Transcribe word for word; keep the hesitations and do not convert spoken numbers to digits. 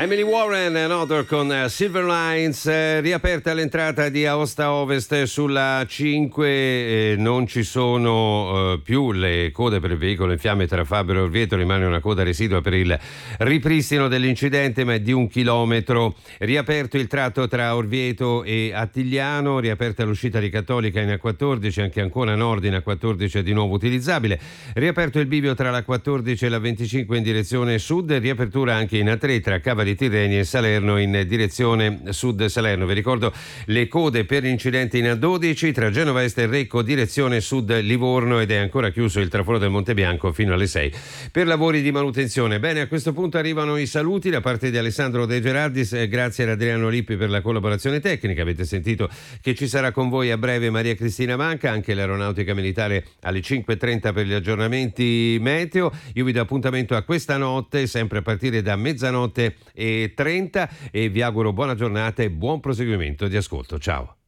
Emily Warren, Another con eh, Silver Lines, eh, riaperta l'entrata di Aosta Ovest sulla cinque, eh, non ci sono eh, più le code per il veicolo in fiamme tra Fabio e Orvieto, rimane una coda residua per il ripristino dell'incidente ma è di un chilometro. Riaperto il tratto tra Orvieto e Attigliano, riaperta l'uscita di Cattolica in A quattordici, anche ancora nord in A quattordici è di nuovo utilizzabile, riaperto il bivio tra la quattordici e la venticinque in direzione sud, riapertura anche in A tre tra Cava di Tirreni e Salerno in direzione sud Salerno. Vi ricordo le code per incidenti in A dodici tra Genova Est e Recco direzione sud Livorno ed è ancora chiuso il traforo del Monte Bianco fino alle sei per lavori di manutenzione. Bene, a questo punto arrivano i saluti da parte di Alessandro De Gerardis, eh, grazie ad Adriano Lippi per la collaborazione tecnica. Avete sentito che ci sarà con voi a breve Maria Cristina Manca, anche l'aeronautica militare alle cinque e trenta per gli aggiornamenti meteo. Io vi do appuntamento a questa notte sempre a partire da mezzanotte e trenta e vi auguro buona giornata e buon proseguimento di ascolto. Ciao.